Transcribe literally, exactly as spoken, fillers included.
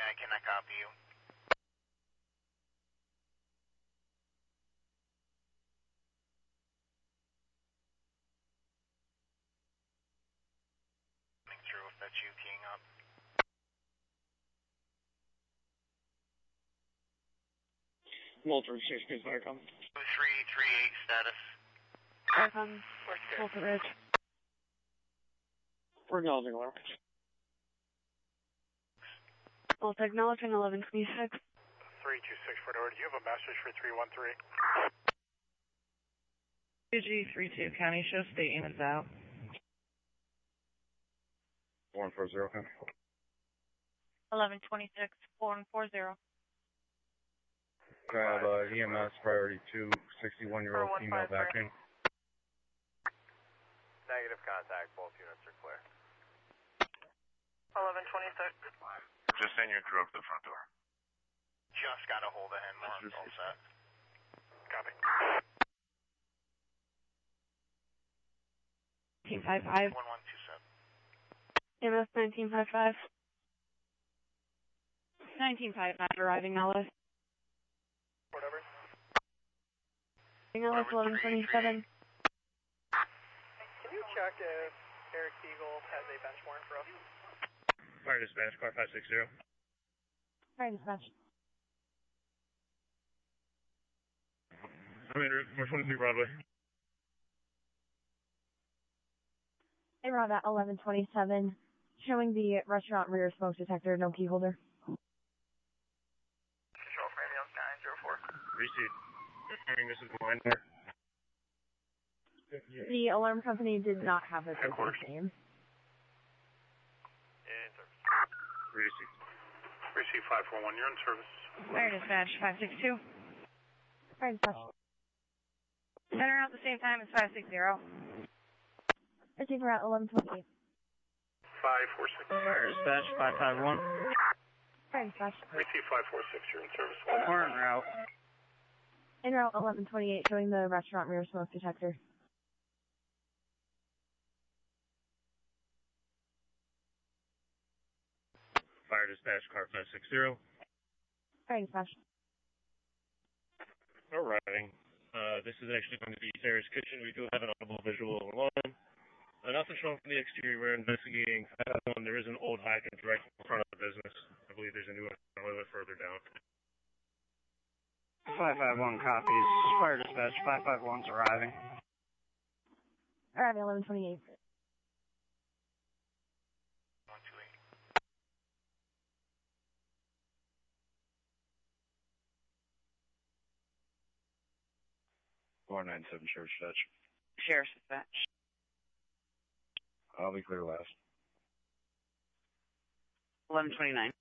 I cannot copy you. Coming through if that's you keying up. Multiple Chase Cruise Firecom. two three three eight status. Firecom, Fulton Ridge. We're acknowledging alarm. Also acknowledging eleven twenty-six. three two six for Edward. Do you have a message for three one three? two G three two County Show State in is out. one four zero. eleven twenty-six, four one four zero. Grab uh, E M S priority two, sixty-one-year-old female vacuum. Negative contact. Both units are clear. eleven twenty-six. Just send your crew up to the front door. Just got a hold of him. We're all set. Copy. nineteen fifty-five. one one two seven. M S nineteen fifty-five. nineteen fifty-five arriving Alice. Whatever. Alice eleven twenty-seven. Can you check if Eric Siegel has a bench warrant for us? Fire dispatch, car five six zero. Fire dispatch. I'm in four twenty-three Broadway. Hey, Rob at eleven twenty-seven. Showing the restaurant rear smoke detector, no key holder. Control frame nine zero four. Receipt. Hearing this is the line there. The alarm company did not have a business name. In service. Receipt. Receive five four one. You're in service. Fire dispatch, five six two. Fire dispatch. Center out at the same time as five six zero. Receiver at eleven twenty-eight. five four six. Fire dispatch, five five one. Fire dispatch. Receive five four six. You're in service. We're en route. En route eleven twenty-eight, showing the restaurant rear smoke detector. Fire dispatch, car five six zero. Fire dispatch. Arriving. Uh, this is actually going to be Sarah's kitchen. We do have an audible visual alarm. Uh, nothing shown from the exterior. We're investigating. Um, there is an old hydrant right in front of the business. I believe there's a new one a little bit further down. five five one copies. Fire dispatch, five five one's arriving. Arriving eleven twenty-eight. one two eight. four nine seven Sheriff's Dispatch. Sheriff's dispatch. I'll be clear last. eleven twenty-nine.